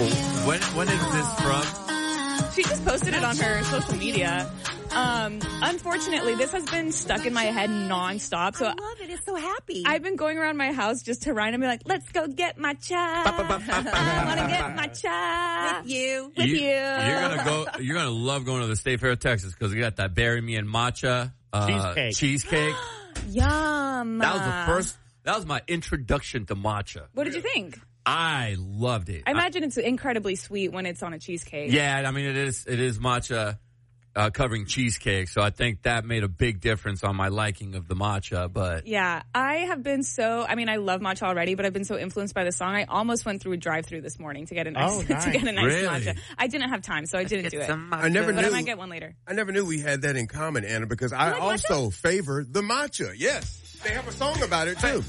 When is this from? She just posted it on her social media. Unfortunately, this has been stuck in my head nonstop. So I love it. It's so happy. I've been going around my house just to rhyme and be like, let's go get matcha. I want to get matcha. With you. You're gonna love going to the State Fair of Texas because we got that Bury Me and Matcha cheesecake. Yum. That was my introduction to matcha. What did you think? I loved it. I imagine it's incredibly sweet when it's on a cheesecake. Yeah, I mean it is matcha covering cheesecake, so I think that made a big difference on my liking of the matcha. But yeah, I love matcha already, but I've been so influenced by the song. I almost went through a drive-through this morning to get a nice Really? matcha. I didn't have time, so I didn't do it. I never knew. But I might get one later. I never knew we had that in common, Anna, because I also favor the matcha. Yes, they have a song about it too.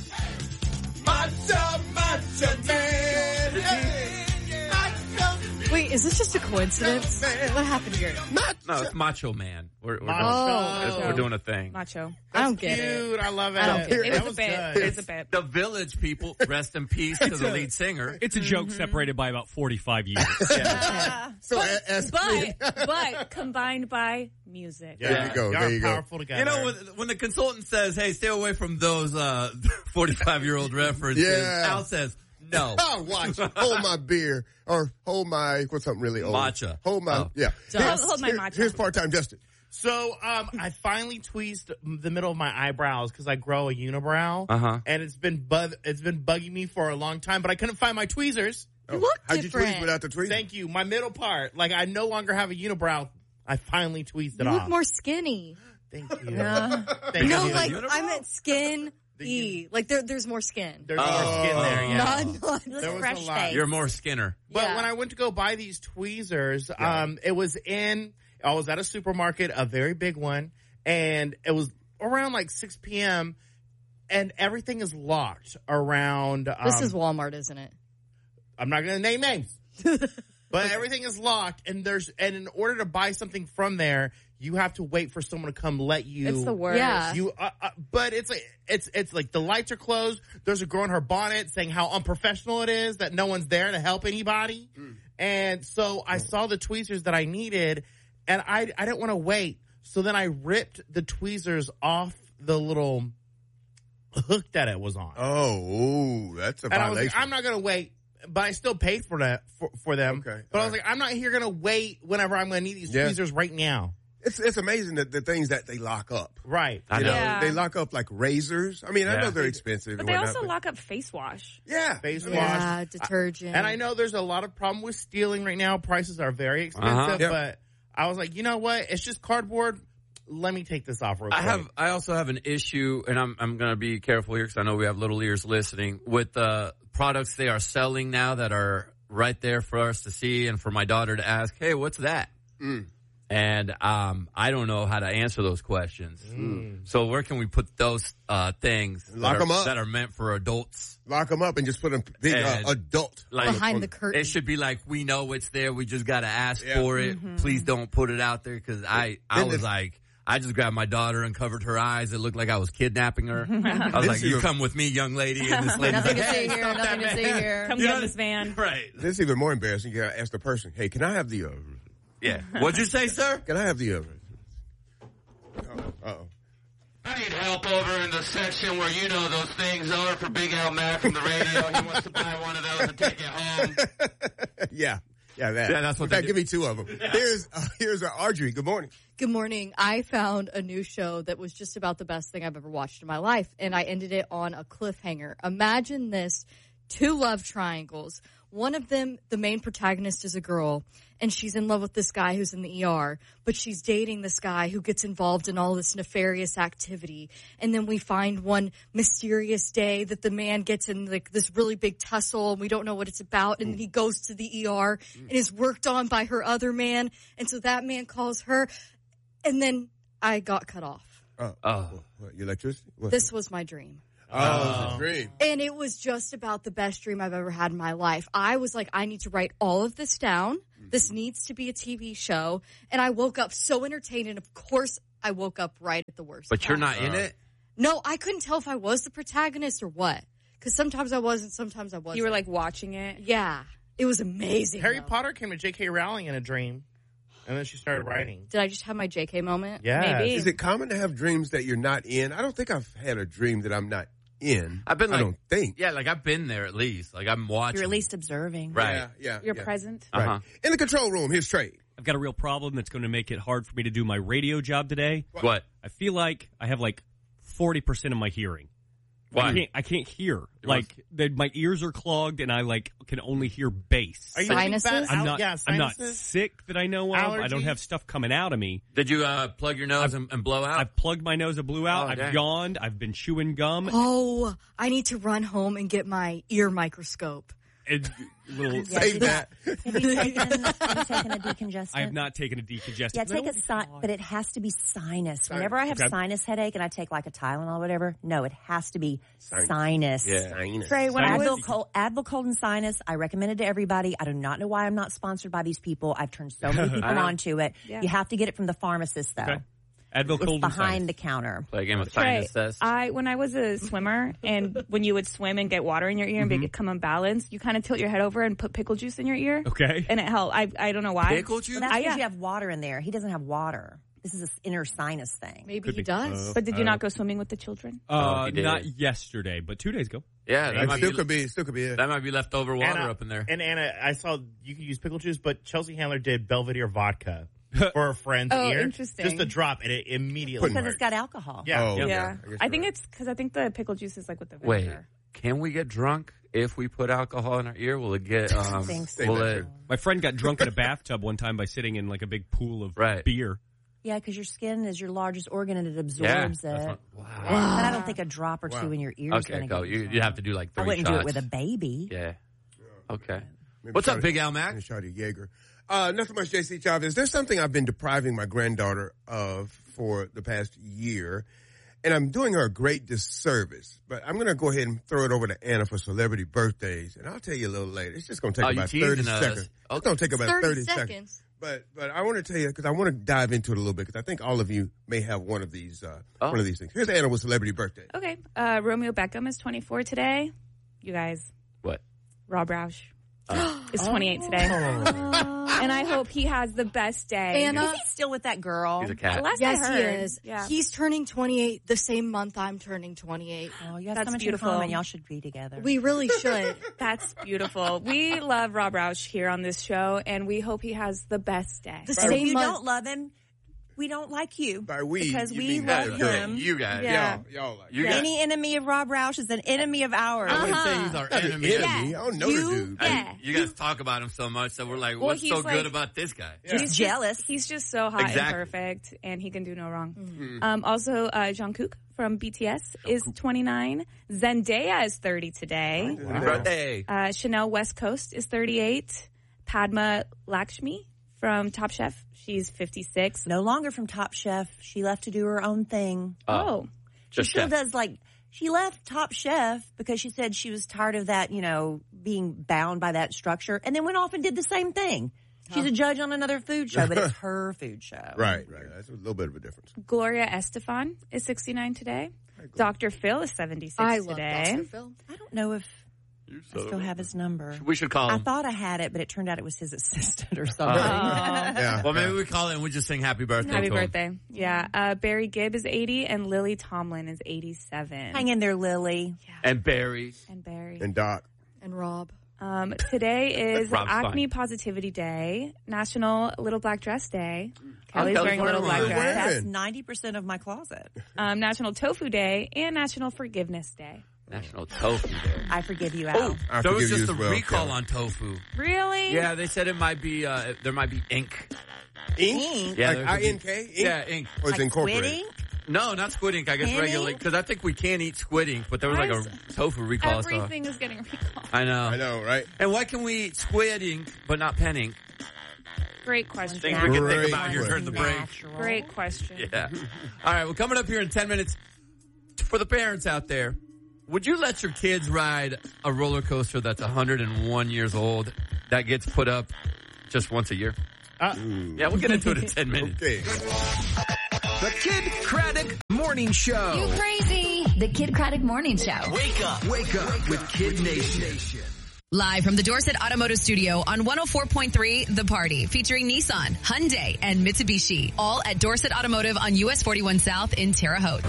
Matcha man. Wait, is this just a coincidence? What happened here? No, it's Macho Man. We're doing a thing. Macho. I don't get Cute. it. I love it. I don't get It was a bit. It was a bit. The Village people, rest in peace to the lead singer. It's a joke separated by about 45 years. But combined by music. There you go. There you go. Powerful together. You know, when the consultant says, hey, stay away from those 45-year-old references, Al says, no. Oh, watch. Hold my beer. Or hold my, what's something really old? Matcha. Hold my, yeah. Hold my matcha. Here's part-time Justin. So, I finally tweezed the middle of my eyebrows because I grow a unibrow. And it's been bugging me for a long time, but I couldn't find my tweezers. You look How'd different. you tweeze without the tweezers? Thank you. My middle part. Like, I no longer have a unibrow. I finally tweezed it You off. look more skinny. Thank you. Yeah. Thank No, you. like, I meant skin. Like, there's more skin. There's more skin there, yeah. Not There was fresh a lot. face. You're more Skinner. But Yeah. when I went to go buy these tweezers, I was at a supermarket, a very big one, and it was around like 6 p.m., and everything is locked around. This is Walmart, isn't it? I'm not going to name names. But everything is locked, and in order to buy something from there, you have to wait for someone to come let you. It's the worst. Yeah. But it's like the lights are closed. There's a girl in her bonnet saying how unprofessional it is that no one's there to help anybody. And so I saw the tweezers that I needed, and I didn't want to wait. So then I ripped the tweezers off the little hook that it was on. Oh, that's a And I was violation. like, I'm not going to wait. But I still paid for that for them. Okay. But I was like, I'm not here going to wait whenever I'm going to need these tweezers right now. It's amazing that the things that they lock up. Right. I You know. know, Yeah. they lock up like razors. I mean, I Yeah. know they're expensive. But and they whatnot, also lock up face wash. Yeah. Face wash. Yeah, detergent. And I know there's a lot of problem with stealing right now. Prices are very expensive. Yep. But I was like, you know what? It's just cardboard. Let me take this off real quick. I also have an issue, and I'm going to be careful here because I know we have little ears listening, with the products they are selling now that are right there for us to see and for my daughter to ask, hey, what's that? And I don't know how to answer those questions. So where can we put those things Lock 'em up. that are meant for adults? Lock them up and just put a big And, adult. Like, Behind the curtain. it should be like, we know it's there. We just got to ask Yeah. for it. Please don't put it out there, because I Then was the- like, I just grabbed my daughter and covered her eyes. It looked like I was kidnapping her. I was like, you come with me, young lady. And this lady's Nothing like, to hey, see here. stop Nothing that, to see man. here. Come get in this van. Right. This is even more embarrassing. You gotta ask the person, hey, can I have the, Yeah. What'd you say, sir? can I have the, uh-oh. I need help over in the section where you know those things are for Big Al Matt from the radio. He wants to buy one of those and take it home. Yeah. Yeah, that. Yeah, that's what In they fact, do. give me two of them. Here's Audrey. Good morning. Good morning. I found a new show that was just about the best thing I've ever watched in my life, and I ended it on a cliffhanger. Imagine this. 2 love triangles. One of them, the main protagonist, is a girl, and she's in love with this guy who's in the ER, but she's dating this guy who gets involved in all this nefarious activity. And then we find one mysterious day that the man gets in like this really big tussle, and we don't know what it's about, and then he goes to the ER and is worked on by her other man, and so that man calls her, and then I got cut off. Oh. What, your electricity? What? This was my dream. Oh, it's a dream. And it was just about the best dream I've ever had in my life. I was like, I need to write all of this down. This needs to be a TV show. And I woke up so entertained. And of course, I woke up right at the worst. But you're time. not in it? No, I couldn't tell if I was the protagonist or what. Because sometimes I was and sometimes I wasn't. You were like watching it. Yeah. It was amazing. Harry though. Potter came to J.K. Rowling in a dream, and then she started writing. Did I just have my JK moment? Yeah. Maybe. Is it common to have dreams that you're not in? I don't think I've had a dream that I'm not in. I've been I don't think. Yeah, like I've been there at least. Like I'm watching. You're at least observing. Right. Yeah. You're present. Uh-huh. Right. In the control room, here's Trey. I've got a real problem that's going to make it hard for me to do my radio job today. What? I feel like I have like 40% of my hearing. Why? I can't hear. Like my ears are clogged and I can only hear bass. Are you Sinuses? bad I'm not. Yeah, I'm not sinuses? sick that I know of. I don't Allergies? have stuff coming out of me. Did you plug your nose and blow out? I've plugged my nose and blew out. Oh, I've dang. yawned. I've been chewing gum. Oh, I need to run home and get my ear microscope. And little. Save that. Have you taken a decongestant? I have not taken a decongestant. Yeah, take but it has to be sinus. Whenever I have Okay. sinus headache and I take like a Tylenol or whatever, no, it has to be sinus. Yeah. Trey, when I was Advil Cold and Sinus, I recommend it to everybody. I do not know why I'm not sponsored by these people. I've turned so many people onto it. Yeah. You have to get it from the pharmacist, though. Okay. Advil It's cold and behind sinus. the counter. Play a game of Trey, sinus test. when I was a swimmer, and when you would swim and get water in your ear and become unbalanced, you kind of tilt your head over and put pickle juice in your ear. Okay. And it helped. I don't know why. Pickle juice? Well, that's because yeah. you have water in there. He doesn't have water. This is an inner sinus thing. Maybe Could he be. does. But did you not go swimming with the children? he did. Not yesterday, but 2 days ago. Yeah, that It might still be, could be it. that might be leftover water up in there. And Anna, I saw you can use pickle juice, but Chelsea Handler did Belvedere vodka for her friend's Oh, ear. interesting. Just a drop, and it immediately. Because it's got alcohol. Yeah. Oh, Yeah. okay. I think it's because I think the pickle juice is like with the Wait, vinegar. can we get drunk if we put alcohol in our ear? Will it get? I think so. Will it? My friend got drunk in a bathtub one time by sitting in like a big pool of Right. beer. Yeah, because your skin is your largest organ and it Yeah. absorbs that's it. what- wow. But I don't think a drop or two in your ears is Okay, going to go. get You have to do like 3 I wouldn't shots. do it with a baby. Yeah. Okay. Maybe What's try up, to- Big Al Mac? and Shawty Yeager. Nothing much, JC Chavez. There's something I've been depriving my granddaughter of for the past year, and I'm doing her a great disservice. But I'm going to go ahead and throw it over to Anna for celebrity birthdays, and I'll tell you a little later. It's just going to take you about 30 teasing us. seconds. It's going to take about 30 seconds. 30 seconds. But I want to tell you, because I want to dive into it a little bit, because I think all of you may have one of these things. Here's Anna with celebrity birthday. Okay. Romeo Beckham is 24 today. You guys, What? Rob Roush is 28 today. And I hope he has the best day. Anna? Is he still with that girl? He's a cat. Last Yes, I he heard. is. Yeah. He's turning 28 the same month I'm turning 28. Oh, you have That's so much beautiful. in common. Y'all should be together. We really should. That's beautiful. We love Rob Roush here on this show, and we hope he has the best day. The And if same you month. don't love him, we don't like you. By we, because you we mean love that, him. You guys. Yeah. Y'all like You guys. Any enemy of Rob Roush is an enemy of ours. I wouldn't say he's our Not an enemy. enemy. I don't know the dude. Yeah. You guys talk about him so much that we're like, Well, what's so he's good like- about this guy? He's jealous. He's just so hot Exactly. and perfect, and he can do no wrong. Also, Jungkook from BTS is 29. Zendaya is 30 today. Happy birthday. Chanel West Coast is 38. Padma Lakshmi from Top Chef, she's 56. No longer from Top Chef. She left to do her own thing. Oh. She Just still chef. does she left Top Chef because she said she was tired of that, being bound by that structure, and then went off and did the same thing. She's a judge on another food show, but it's her food show. Right. That's a little bit of a difference. Gloria Estefan is 69 today. Dr. Phil is 76 I love today. Dr. Phil. I don't know if I still have his number. We should call I him. thought I had it, but it turned out it was his assistant or something. Yeah. Well, maybe we call it and we just sing happy birthday. Happy to him. birthday. Yeah. Barry Gibb is 80 and Lily Tomlin is 87. Hang in there, Lily. And Barry. And Barry. And Doc. And Rob. Today is Rob's Acne fine. Positivity Day, National Little Black Dress Day. Kelly's Kelly's wearing a little black wearing dress. That's When? 90% of my closet. National Tofu Day and National Forgiveness Day. National Tofu Day. I forgive you, Al. I There was forgive you just a as well, recall Kelly. on tofu. Really? Yeah, they said it might be, there might be ink. Ink? Yeah, Like there could be- I-N-K? Ink? Yeah, ink. Or it's Like incorporated? squid ink? No, not squid ink. I guess Hen regular, ink? because I think we can't eat squid ink, but there was like Why a is tofu recall. So. Everything is getting recalled. I know. I know, right? And why can we eat squid ink but not pen ink? Great question. Things we can Great think about here during the break. Natural. Great question. Yeah. All right, well, coming up here in 10 minutes, for the parents out there, would you let your kids ride a roller coaster that's 101 years old that gets put up just once a year? Yeah, we'll get into it in 10 minutes. Okay. The Kid Craddock Morning Show. You crazy. The Kid Craddock Morning Show. Wake up with Kid Nation. Live from the Dorset Automotive Studio on 104.3 The Party, featuring Nissan, Hyundai, and Mitsubishi. All at Dorset Automotive on US 41 South in Terre Haute.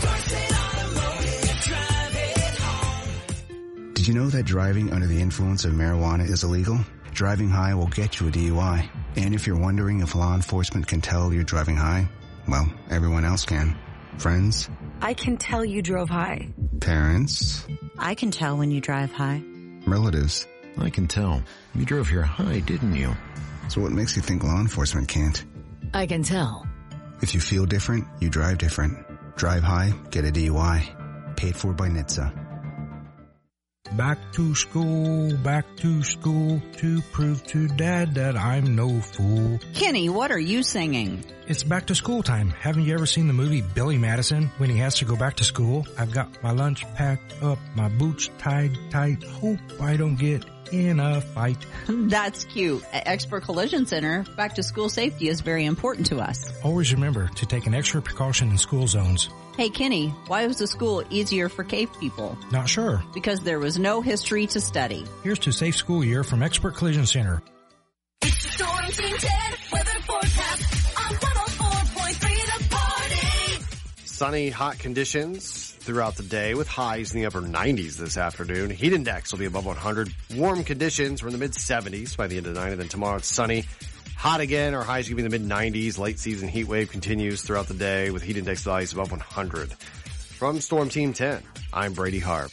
Did you know that driving under the influence of marijuana is illegal? Driving high will get you a DUI. And if you're wondering if law enforcement can tell you're driving high, well, everyone else can. Friends? I can tell you drove high. Parents? I can tell when you drive high. Relatives? I can tell. You drove here high, didn't you? So what makes you think law enforcement can't? I can tell. If you feel different, you drive different. Drive high, get a DUI. Paid for by NHTSA. Back to school to prove to Dad that I'm no fool. Kenny, what are you singing? It's back to school time. Haven't you ever seen the movie Billy Madison when he has to go back to school? I've got my lunch packed up, my boots tied tight. Hope I don't get in a fight. That's cute. At Expert Collision Center, back to school safety is very important to us. Always remember to take an extra precaution in school zones. Hey Kenny, why was the school easier for cave people? Not sure. Because there was no history to study. Here's to Safe School Year from Expert Collision Center. Storm Team 10 weather forecast on 104.3 The Party. Sunny, hot conditions throughout the day with highs in the upper 90s this afternoon. Heat index will be above 100. Warm conditions. We're in the mid-70s by the end of the night. And then tomorrow it's sunny. Hot again. Our highs going to be in the mid-90s. Late season heat wave continues throughout the day with heat index values above 100. From Storm Team 10, I'm Brady Harp.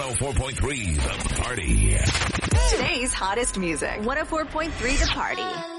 104.3 The Party. Today's hottest music. 104.3 The Party.